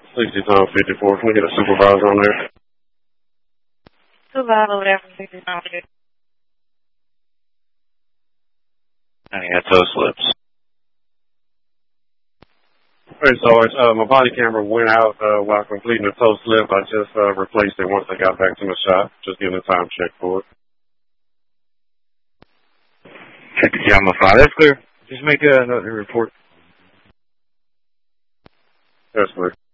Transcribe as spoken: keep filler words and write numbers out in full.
sixty Tom fifty-four. Can we get a supervisor on there? Supervisor over there from sixty Tom fifty-four. And he had toe slips. Hey, Sarge, uh, my body camera went out uh, while completing the toe slip. I just uh, replaced it once I got back to my shop. Just giving a time check for it. Check the Yamaha five. That's clear. Just make uh, another report. That's clear.